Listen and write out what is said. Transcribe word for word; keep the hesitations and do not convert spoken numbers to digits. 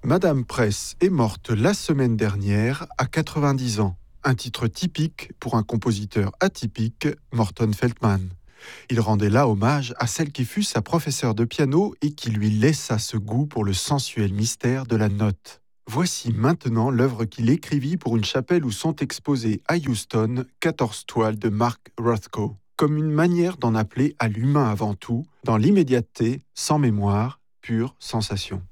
Madame Press est morte la semaine dernière à quatre-vingt-dix ans. Un titre typique pour un compositeur atypique, Morton Feldman. Il rendait là hommage à celle qui fut sa professeure de piano et qui lui laissa ce goût pour le sensuel mystère de la note. Voici maintenant l'œuvre qu'il écrivit pour une chapelle où sont exposées à Houston quatorze toiles de Mark Rothko, comme une manière d'en appeler à l'humain avant tout, dans l'immédiateté, sans mémoire, pure sensation.